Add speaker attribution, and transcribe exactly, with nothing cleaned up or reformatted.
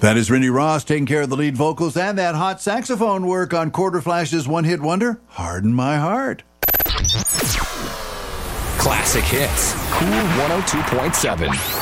Speaker 1: That is Rennie Ross taking care of the lead vocals and that hot saxophone work on Quarter Flash's one-hit wonder, Harden My Heart.
Speaker 2: Classic hits. Cool one oh two point seven.